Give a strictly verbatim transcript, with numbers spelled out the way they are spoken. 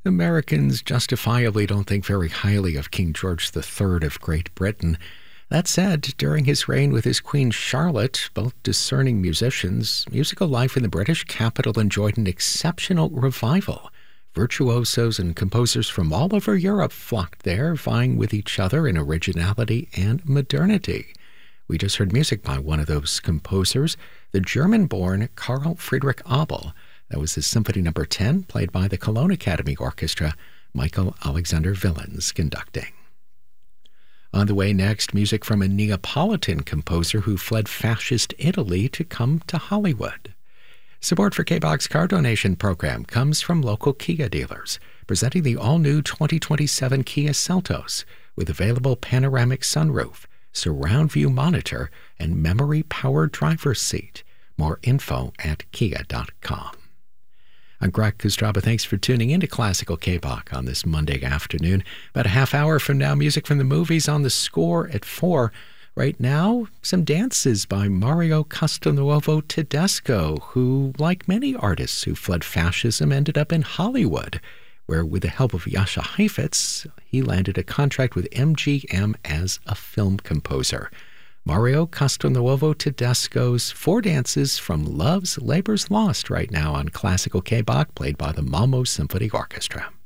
Americans justifiably don't think very highly of King George the Third of Great Britain. That said, during his reign with his Queen Charlotte, both discerning musicians, musical life in the British capital enjoyed an exceptional revival. Virtuosos and composers from all over Europe flocked there, vying with each other in originality and modernity. We just heard music by one of those composers, the German-born Carl Friedrich Abel. That was his Symphony Number ten, played by the Cologne Academy Orchestra, Michael Alexander Villens conducting. On the way next, music from a Neapolitan composer who fled fascist Italy to come to Hollywood. Support for K-BOX Car Donation Program comes from local Kia dealers, presenting the all-new twenty twenty-seven Kia Seltos with available panoramic sunroof, surround view monitor, and memory-powered driver's seat. More info at kia dot com. I'm Greg Kustraba. Thanks for tuning in to Classical K-BOX on this Monday afternoon. About a half hour from now, music from the movies on the score at four. Right now, some dances by Mario Castelnuovo Tedesco, who, like many artists who fled fascism, ended up in Hollywood, where, with the help of Jascha Heifetz, he landed a contract with M G M as a film composer. Mario Castelnuovo Tedesco's Four Dances from Love's Labor's Lost right now on Classical K-BOX, played by the Malmo Symphony Orchestra.